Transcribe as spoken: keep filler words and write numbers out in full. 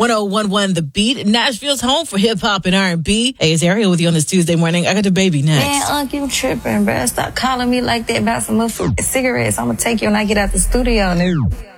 one oh one one The Beat, Nashville's home for hip-hop and R and B. Hey, it's Ariel with you on this Tuesday morning. I got the baby next. Man, Unc, you tripping, bruh. Stop calling me like that about some motherfucking cigarettes. I'm gonna take you when I get out the studio, nigga.